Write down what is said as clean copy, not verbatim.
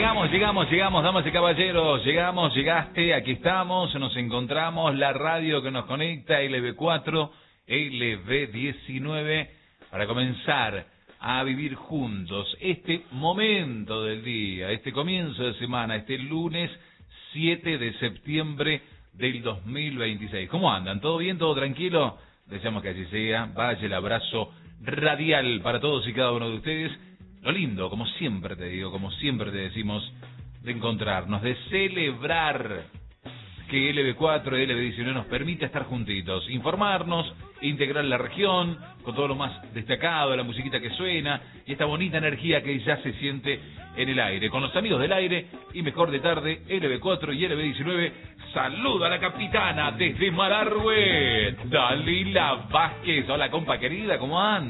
Llegamos, damas y caballeros, llegaste, aquí estamos, nos encontramos, la radio que nos conecta, LB4, LB19, para comenzar a vivir juntos este momento del día, este comienzo de semana, este lunes 7 de septiembre del 2026. ¿Cómo andan? ¿Todo bien? ¿Todo tranquilo? Deseamos que así sea. Vaya el abrazo radial para todos y cada uno de ustedes. Lo lindo, como siempre te digo, como siempre te decimos, de encontrarnos, de celebrar que LB4 y LB19 nos permite estar juntitos, informarnos, integrar la región con todo lo más destacado, la musiquita que suena y esta bonita energía que ya se siente en el aire. Con los amigos del aire y mejor de tarde, LB4 y LB19, saluda a la capitana desde Malargüe, Dalila Vázquez. Hola compa querida, ¿cómo andas?